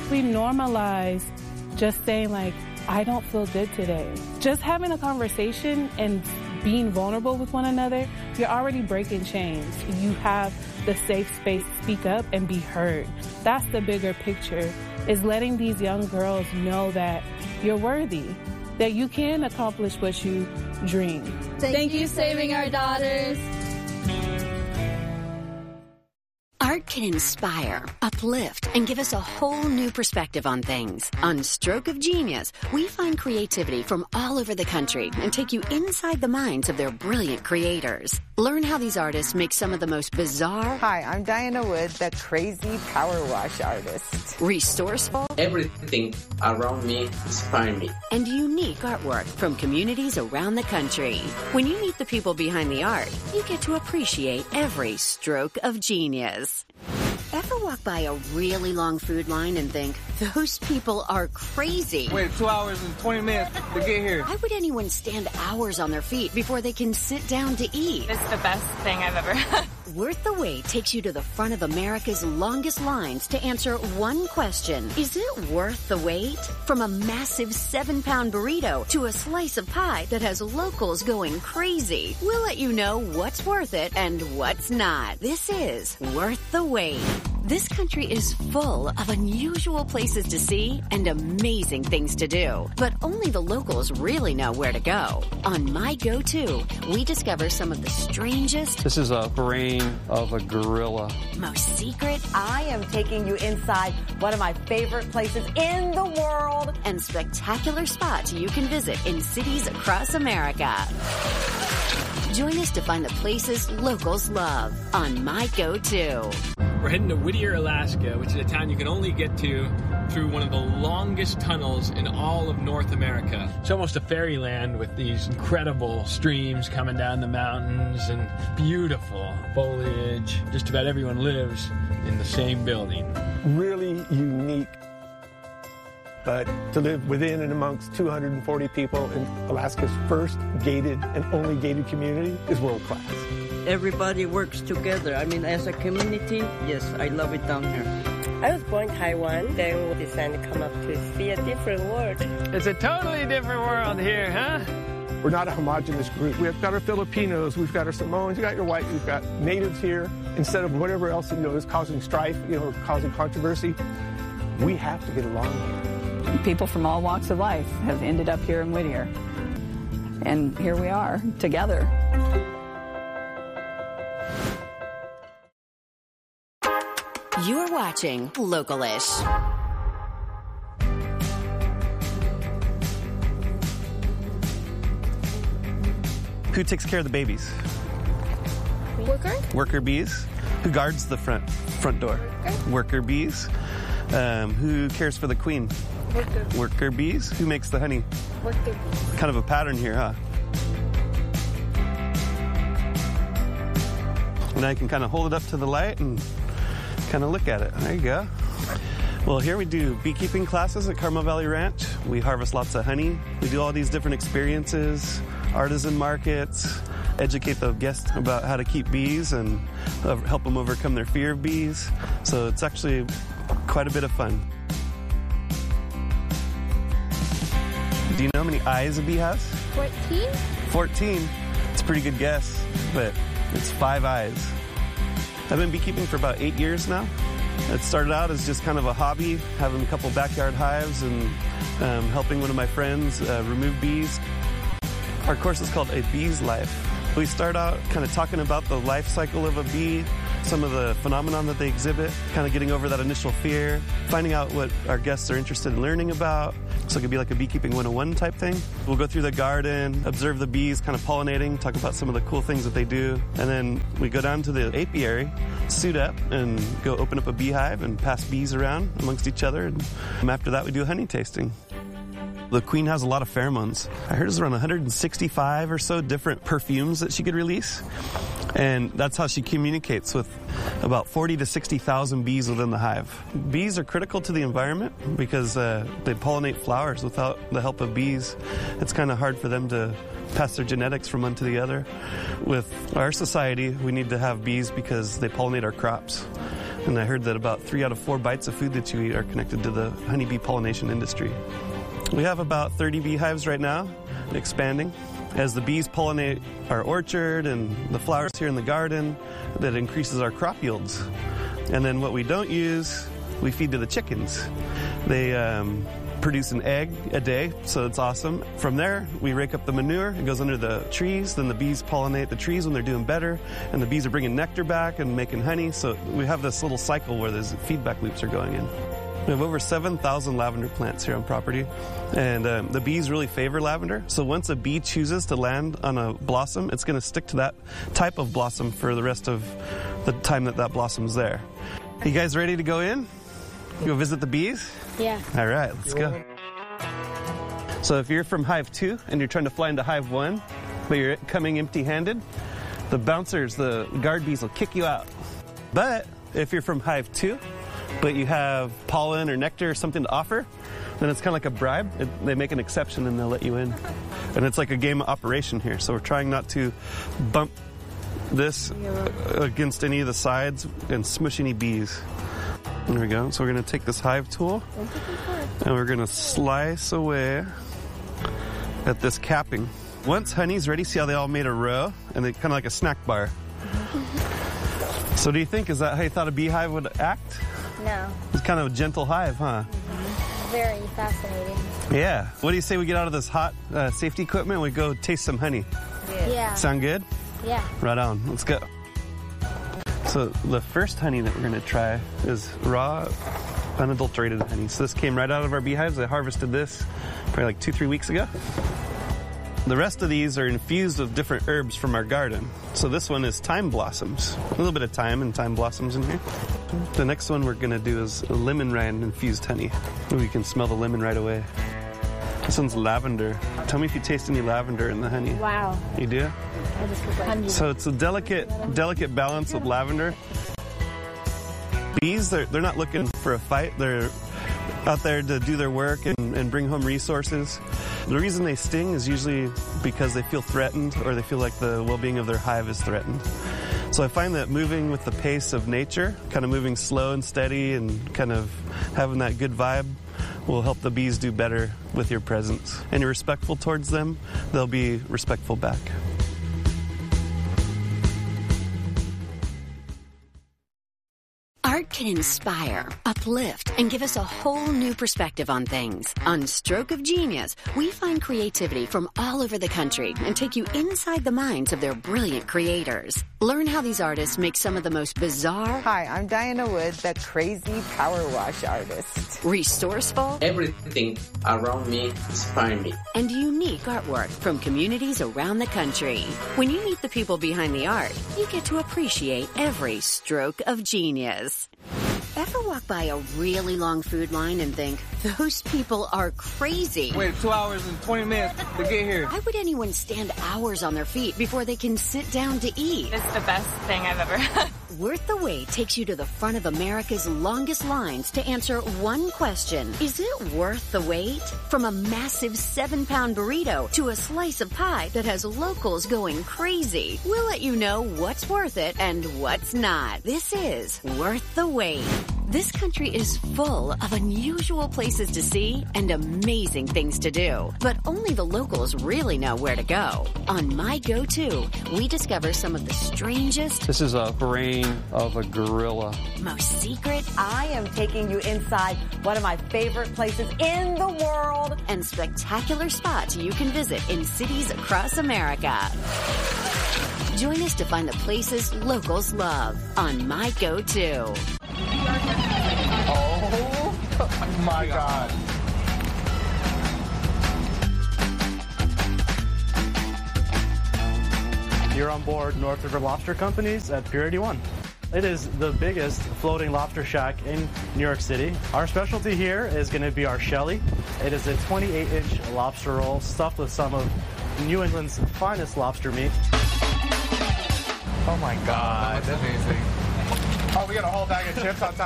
we normalize just saying, like, I don't feel good today. Just having a conversation and being vulnerable with one another, you're already breaking chains. You have the safe space to speak up and be heard. That's the bigger picture, is letting these young girls know that you're worthy, that you can accomplish what you dream. Thank you, Saving Our Daughters. Art can inspire, uplift, and give us a whole new perspective on things. On Stroke of Genius, we find creativity from all over the country and take you inside the minds of their brilliant creators. Learn how these artists make some of the most bizarre... Hi, I'm Diana Wood, the crazy power wash artist. Resourceful... Everything around me inspires me. And unique artwork from communities around the country. When you meet the people behind the art, you get to appreciate every stroke of genius. Ever walk by a really long food line and think, those people are crazy? Wait 2 hours and 20 minutes to get here. Why would anyone stand hours on their feet before they can sit down to eat? It's the best thing I've ever had. Worth the Wait takes you to the front of America's longest lines to answer one question. Is it worth the wait? From a massive 7-pound burrito to a slice of pie that has locals going crazy. We'll let you know what's worth it and what's not. This is Worth the Wait. This country is full of unusual places to see and amazing things to do. But only the locals really know where to go. On My Go-To, we discover some of the strangest... This is a brain of a gorilla. Most secret... I am taking you inside one of my favorite places in the world. And spectacular spots you can visit in cities across America. Join us to find the places locals love on My Go-To. We're heading to Whittier, Alaska, which is a town you can only get to through one of the longest tunnels in all of North America. It's almost a fairyland with these incredible streams coming down the mountains and beautiful foliage. Just about everyone lives in the same building. Really unique. But to live within and amongst 240 people in Alaska's first gated and only gated community is world class. Everybody works together. I mean, as a community, yes, I love it down here. I was born in Taiwan, then we decided to come up to see a different world. It's a totally different world here, huh? We're not a homogenous group. We've got our Filipinos, we've got our Samoans, we've got your whites, we've got natives here. Instead of whatever else, is causing strife, or causing controversy, we have to get along here. People from all walks of life have ended up here in Whittier. And here we are, together. You're watching Localish. Who takes care of the babies? Worker bees. Who guards the front door? Worker bees. Who cares for the queen? Worker bees. Who makes the honey? Worker bees. Kind of a pattern here, huh? And I can kind of hold it up to the light and kind of look at it. There you go. Well, here we do beekeeping classes at Carmel Valley Ranch. We harvest lots of honey. We do all these different experiences, artisan markets, educate the guests about how to keep bees and help them overcome their fear of bees. So it's actually quite a bit of fun. Do you know how many eyes a bee has? 14? 14. It's a pretty good guess, but it's 5 eyes. I've been beekeeping for about 8 years now. It started out as just kind of a hobby, having a couple backyard hives and helping one of my friends remove bees. Our course is called A Bee's Life. We start out kind of talking about the life cycle of a bee, some of the phenomenon that they exhibit, kind of getting over that initial fear, finding out what our guests are interested in learning about. So it could be like a beekeeping 101 type thing. We'll go through the garden, observe the bees kind of pollinating, talk about some of the cool things that they do. And then we go down to the apiary, suit up, and go open up a beehive and pass bees around amongst each other. And after that, we do a honey tasting. The queen has a lot of pheromones. I heard it's around 165 or so different perfumes that she could release. And that's how she communicates with about 40 to 60,000 bees within the hive. Bees are critical to the environment because they pollinate flowers. Without the help of bees, it's kind of hard for them to pass their genetics from one to the other. With our society, we need to have bees because they pollinate our crops. And I heard that about 3 out of 4 bites of food that you eat are connected to the honeybee pollination industry. We have about 30 beehives right now, expanding. As the bees pollinate our orchard and the flowers here in the garden, that increases our crop yields. And then what we don't use, we feed to the chickens. They produce an egg a day, so it's awesome. From there, we rake up the manure. It goes under the trees. Then the bees pollinate the trees when they're doing better. And the bees are bringing nectar back and making honey. So we have this little cycle where these feedback loops are going in. We have over 7,000 lavender plants here on property, and the bees really favor lavender. So once a bee chooses to land on a blossom, it's going to stick to that type of blossom for the rest of the time that blossom's there. You guys ready to go in? Go visit the bees? Yeah. All right, let's go. So if you're from Hive 2 and you're trying to fly into Hive 1, but you're coming empty-handed, the bouncers, the guard bees will kick you out. But if you're from Hive 2, but you have pollen or nectar or something to offer, then it's kind of like a bribe. They make an exception and they'll let you in. And it's like a game operation here. So we're trying not to bump this against any of the sides and smush any bees. There we go. So we're going to take this hive tool and we're going to slice away at this capping. Once honey's ready, see how they all made a row? And they kind of like a snack bar. So do you think, is that how you thought a beehive would act? No. It's kind of a gentle hive, huh? Mm-hmm. Very fascinating. Yeah. What do you say we get out of this hot safety equipment and we go taste some honey? Yeah. Sound good? Yeah. Right on. Let's go. So the first honey that we're going to try is raw, unadulterated honey. So this came right out of our beehives. I harvested this probably like 2-3 weeks ago. The rest of these are infused with different herbs from our garden. So this one is thyme blossoms. A little bit of thyme and thyme blossoms in here. The next one we're going to do is lemon rind infused honey. Ooh, you can smell the lemon right away. This one's lavender. Tell me if you taste any lavender in the honey. Wow. You do? I just like so it's a delicate balance of lavender. Bees, they're not looking for a fight. They're out there to do their work and bring home resources. The reason they sting is usually because they feel threatened or they feel like the well-being of their hive is threatened. So I find that moving with the pace of nature, kind of moving slow and steady and kind of having that good vibe will help the bees do better with your presence. And you're respectful towards them, they'll be respectful back. Art can inspire, uplift, and give us a whole new perspective on things. On Stroke of Genius, we find creativity from all over the country and take you inside the minds of their brilliant creators. Learn how these artists make some of the most bizarre... Hi, I'm Diana Wood, the crazy power wash artist. Resourceful... Everything around me inspires me. And unique artwork from communities around the country. When you meet the people behind the art, you get to appreciate every stroke of genius. Ever walk by a really long food line and think, those people are crazy? Wait 2 hours and 20 minutes to get here. Why would anyone stand hours on their feet before they can sit down to eat? It's the best thing I've ever had. Worth the Wait takes you to the front of America's longest lines to answer one question. Is it worth the wait? From a massive 7-pound burrito to a slice of pie that has locals going crazy. We'll let you know what's worth it and what's not. This is Worth the Wait. This country is full of unusual places to see and amazing things to do. But only the locals really know where to go. On My Go-To, we discover some of the strangest... This is a brain of a gorilla. Most secret... I am taking you inside one of my favorite places in the world. And spectacular spots you can visit in cities across America. Join us to find the places locals love on My Go-To. Oh my God. You're on board North River Lobster Company's at Pier 81. It is the biggest floating lobster shack in New York City. Our specialty here is going to be our Shelly. It is a 28-inch lobster roll stuffed with some of New England's finest lobster meat. Oh my God. That's amazing. Oh, we got a whole bag of chips on top.